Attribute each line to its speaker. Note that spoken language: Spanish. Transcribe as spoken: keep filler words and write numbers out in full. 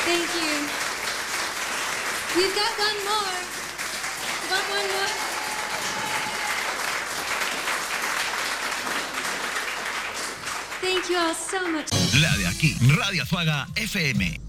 Speaker 1: Thank you. We've got one more. Want one more? Thank you all so much.
Speaker 2: La de aquí, Radio Azuaga F M.